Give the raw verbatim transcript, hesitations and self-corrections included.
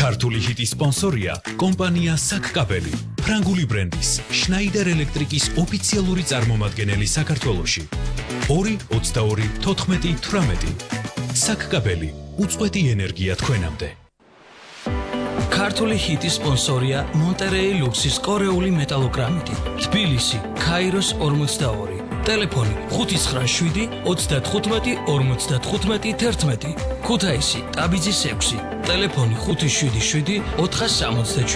ქართული ჰიტის სპონსორია კომპანია საკკაბელი, ფრანგული ბრენდის შნაიდერ ელექტრიკის ოფიციალური წარმომადგენელი საქართველოში. ორი ოცდაორი თოთხმეტი თვრამეტი. საკკაბელი, უწყვეტი ენერგია თქვენამდე. ქართული ჰიტის სპონსორია მონტერეი ლუქსის კორეული მეტალოგრამიტი, თბილისი, ქაიროს ორმოცდაორი. ტელეფონი ხუთი ცხრა შვიდი ოცდათხუთმეტი ორმოცდათხუთმეტი თერთმეტი. ქუთაისი, ტაბიძის ექვსი. ტელეფონი ხუთი შვიდი შვიდი ოთხას სამოცდაშვიდი.